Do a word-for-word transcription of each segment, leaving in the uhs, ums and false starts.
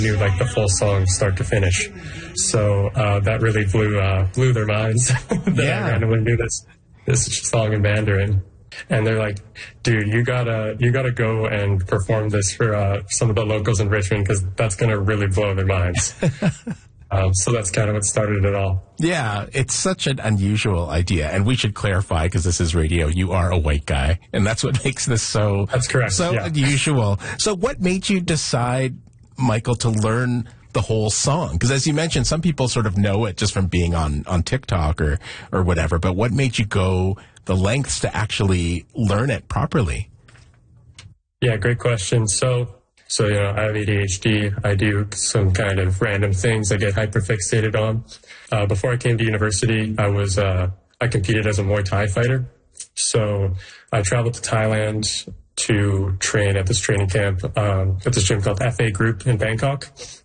knew like the full song start to finish. So uh, that really blew uh, blew their minds that Yeah. I randomly knew this this song in Mandarin. And they're like, dude, you gotta you gotta go and perform this for uh, some of the locals in Richmond because that's gonna really blow their minds. um, so that's kind of what started it all. Yeah, it's such an unusual idea, and we should clarify because this is radio. You are a white guy, and that's what makes this so That's correct. so yeah. unusual. So, what made you decide, Michael, to learn the whole song? Because as you mentioned, some people sort of know it just from being on on TikTok or or whatever. But what made you go the lengths to actually learn it properly? Yeah, great question. So, so you know, I have A D H D. I do some kind of random things I get hyperfixated on. Uh, before I came to university, I was uh, I competed as a Muay Thai fighter. So I traveled to Thailand to train at this training camp um, at this gym called F A Group in Bangkok.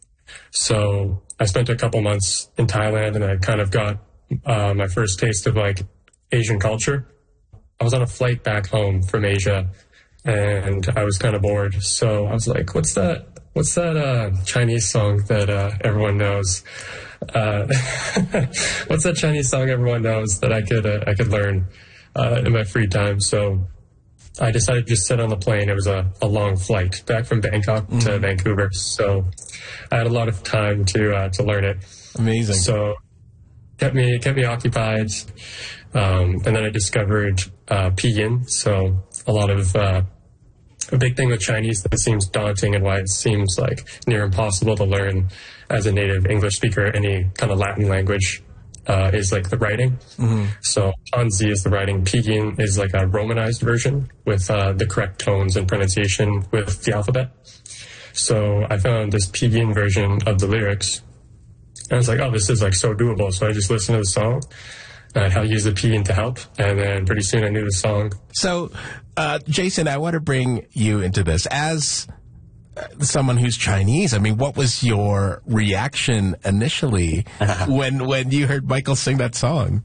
So I spent a couple months in Thailand, and I kind of got uh, my first taste of like Asian culture. I was on a flight back home from Asia, and I was kind of bored. So I was like, what's that? What's that uh, Chinese song that uh, everyone knows? Uh, what's that Chinese song everyone knows that I could uh, I could learn uh, in my free time? So I decided to just sit on the plane. It was a, a long flight back from Bangkok mm-hmm. to Vancouver. So I had a lot of time to uh, to learn it. Amazing. So kept me kept me occupied. Um, and then I discovered uh, Pinyin. So a lot of uh, a big thing with Chinese that seems daunting and why it seems like near impossible to learn as a native English speaker any kind of Latin language uh, is like the writing. Mm-hmm. So Hanzi is the writing. Pinyin is like a romanized version with uh, the correct tones and pronunciation with the alphabet. So I found this Pinyin version of the lyrics. And I was like, oh, this is like so doable. So I just listened to the song. Uh, how to use the Pinyin to help, and then pretty soon I knew the song. So, uh, Jason, I want to bring you into this. As uh, someone who's Chinese, I mean, what was your reaction initially when when you heard Michael sing that song?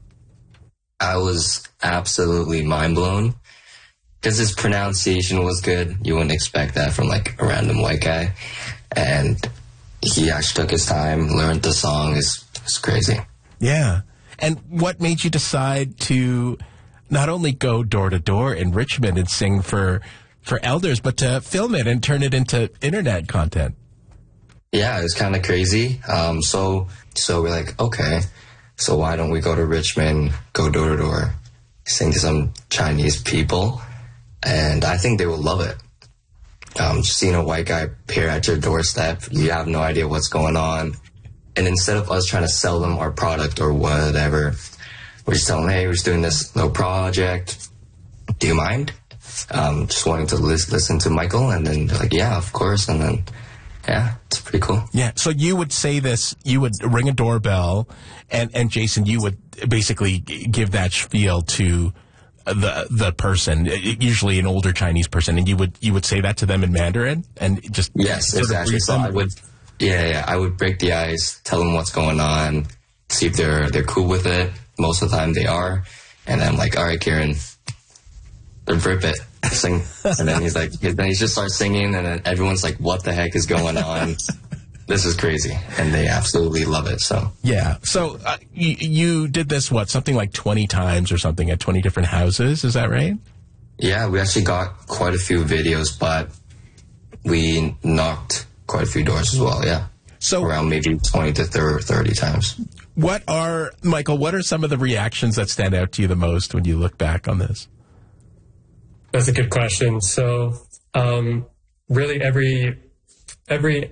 I was absolutely mind blown because his pronunciation was good. You wouldn't expect that from like a random white guy, and he actually took his time, learned the song. It's, it's crazy. Yeah. And what made you decide to not only go door to door in Richmond and sing for for elders, but to film it and turn it into internet content? Yeah, it was kind of crazy. Um, so so we're like, okay, so why don't we go to Richmond, go door to door, sing to some Chinese people, and I think they will love it. Um, just seeing a white guy appear at your doorstep, you have no idea what's going on. And instead of us trying to sell them our product or whatever, we're just telling them, hey, we're just doing this little project. Do you mind? Um, just wanting to lis- listen to Michael. And then they're like, yeah, of course. And then, yeah, it's pretty cool. Yeah. So you would say this, you would ring a doorbell, and, and Jason, you would basically give that spiel to the the person, usually an older Chinese person, and you would you would say that to them in Mandarin? And just yes, exactly. So I would... Yeah, yeah, I would break the ice, tell them what's going on, see if they're they're cool with it. Most of the time they are. And I'm like, all right, Kieran, rip it, sing. And then he's like, then he just starts singing, and then everyone's like, what the heck is going on? This is crazy. And they absolutely love it, so. Yeah. So uh, you, you did this, what, something like twenty times or something at twenty different houses, is that right? Yeah, we actually got quite a few videos, but we knocked quite a few doors as well, yeah. So around maybe twenty to thirty times. What are, Michael, what are some of the reactions that stand out to you the most when you look back on this? That's a good question. So um, really every every